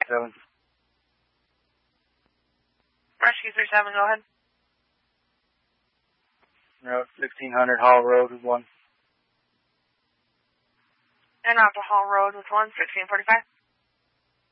37. Rescue 37, go ahead. Route 1600 Hall Road with 1. And out to Hall Road with 1, 1645.